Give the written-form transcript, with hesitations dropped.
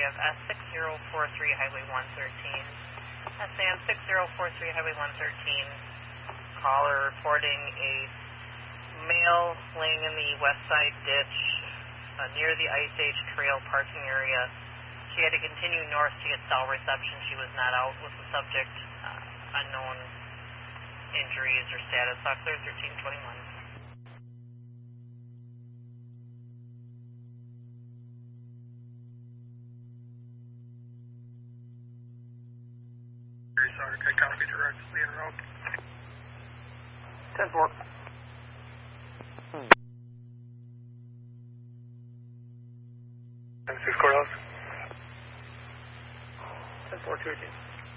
of S6043 Highway 113. SAM 6043 Highway 113. Caller reporting a male laying in the west side ditch near the Ice Age Trail parking area. She had to continue north to get cell reception. She was not out with the subject. Unknown injuries or status. Clear 1321. Sorry, I copy directly en route. 10-4. And 6 courthouse. 10-4, 218.